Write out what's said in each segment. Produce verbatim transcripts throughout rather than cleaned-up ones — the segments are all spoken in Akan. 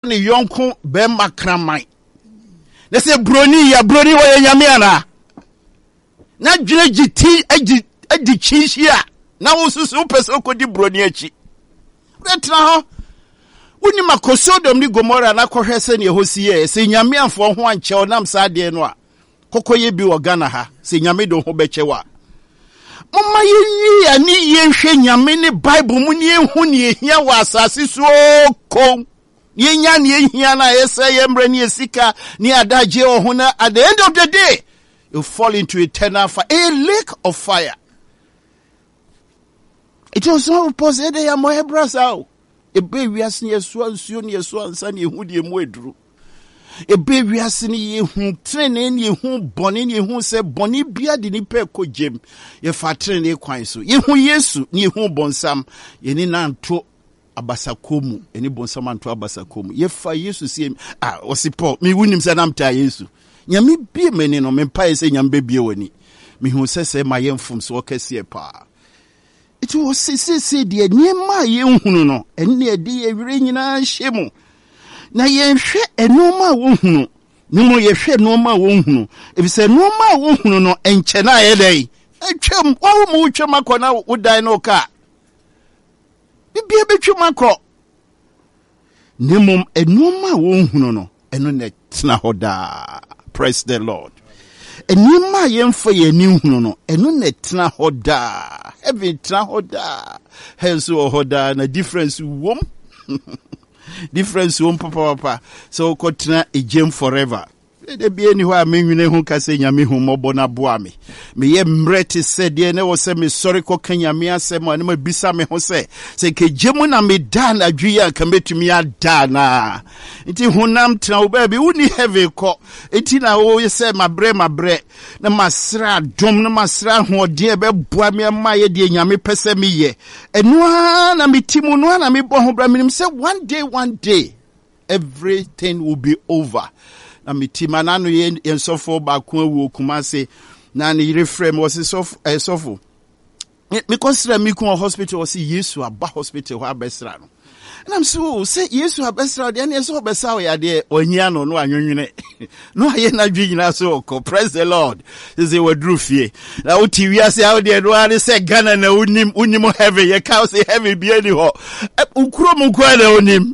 ne yonko be makramai na se broni ya broni wo ye nyame ana na dwene giti agi adi chinhia na wo susu pese ko di broni achi retra ho woni makosodom ni Gomora na kohwese ne hosiye se nyame amfo ho anche onam saade no a kokoye bi wo Ghana ha se nyame do ho bechewa mama yenyi ani yenhwe nyame ne Bible mu ne ehu ne ehia wa asase so ko yenya ne ehia na yese yembre ne esika ne adaje ho na at the end of the day you fall into eternal fire, a lake of fire. It was not possible ya mo hebrasa e be wiase ne yeso ansuo ne yeso ansa ne ehu de mu eduru e be wiase ne yehu trene ne yehu bone ne yehu se bone bia de ni pe ko jem ye fa trene kwan so yehu Yesu ne yehu bonsam ye ni nanto abasakomu eni bonsam anto abasakomu ye fa Yesu sie ah osipo mi wunim se namta Yesu nyame bie meni no me pae se nyambe bie wani me hu se se ma yemfum so kase pa it was se se se de niema yenhunu no enne ade yewire nyina hyemu na yenhwe enoma wo hunu nimo yehwe noma wo hunu ebise noma wo hunu no enche na yedai atwam wo mu twam akona wo dan no ka bibie betwam akọ nimo enoma wo hunu no eno ne tena hoda. Praise the Lord. Enima yemfa yeni hunu no eno ne tena hoda. Heaven tena hoda. Henso hoda na difference wom. Difference wom papa papa. So ko tena ejem forever. De bie ni ho a menwene ho kase nyame ho mobo na boa me. Me ye mrete se de ne wo se me sorry ko kanyame asem ane ma bisa me ho se se ke jemu na me da na dwuya ka metumi ada na. Nti honam tena wo ba bi woni heaven ko. Enti na wo se mabre mabre na masra dom na masra ho de be boa me ma ye de nyame pese me ye. Eno na metimu no na me bo ho bra me say one day one day everything will be over. Na mitima nanu yen ensofo ba ko awu Kumase na ne reframe was sof esofo me consider me ko hospital was Yesu aba hospital ho abesra no na mso say Yesu abesra de na so obesa ya de ohia no no anwonwene no aye na dwunyina so ko. Praise the Lord. Say wadru fie na uti wiase how de no are say Ghana na unim unim heaven ye ka say heaven bi ani ho ukuro mu kwa na unim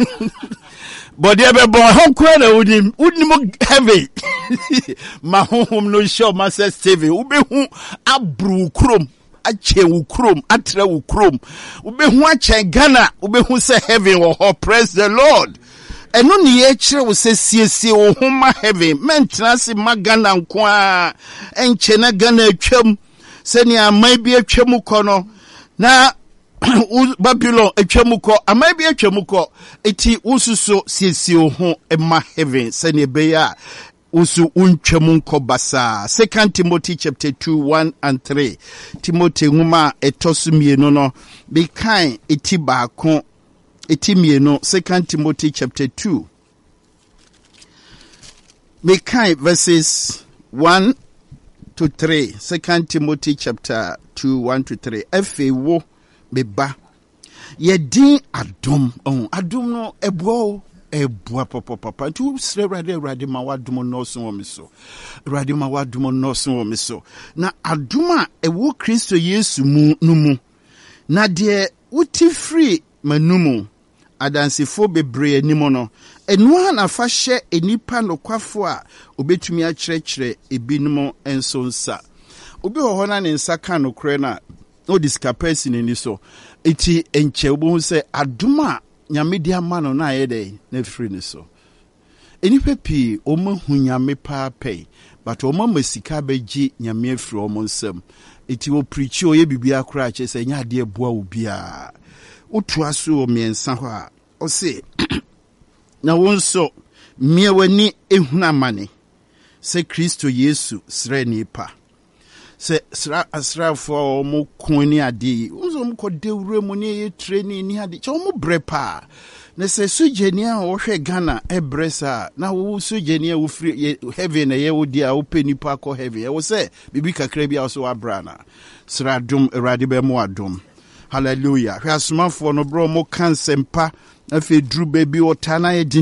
but they be born home kwena udim udim heavy ma home no show master Steve ube hu abru krom ache wu krom atra wu krom ube hu ache Ghana ube hu say heaven wo ho. Praise the Lord. Eno ni ye kire wo se siesie wo hu ma heaven mentra se magana nko a enche na Ghana atwam se ni amai bi atwam kono na Babylon etwamuko amabi etwamuko eti ususo siesio ho ema heaven sene beya usu untwamunko basa. Second Timothy chapter two one and three. Timothy nguma etosu mienu no be kind eti baako eti mienu. Second Timothy chapter two be kind verses one to three. Second Timothy chapter two one to three. Efe wo beba ye din adom on adom no ebo ebo papa papa tu sre rade rade ma wadom no so wo miso rade ma wadom no so wo miso na adoma ewo Kristo Yesu mu no mu na de uti free manumu adansifo bebre animo no eno na fa hye enipa no kwafo a obetumi a kyerɛkyerɛ ebinom enso nsa obi ho ho na ne nsa kan no kre na no discapacity ni so eti enche obo se aduma nyame di amano na ayede na free ni so enipa pi o ma hu nyame pa pay but o ma masika beji nyame afri o mo nsam eti o preach o ye bibia kra che se nya de boa obia otu aso o miensa ho a o se na wonso mie wani ehuna mane se Kristo Yesu sre ni pa se sra asra for mo koni ade unzo mo kodewure mo ne training ni ade che mo brepa na se sujeni a wo hwe Ghana ebresa na wo sujeni a wo free heaven na ye wo dia wo peni pa ko heaven wo se bibi kakra bia so abrana sra dum erade be mo adum. Hallelujah. Hwe asomafo no bro mo kansempa afi dru baby o tana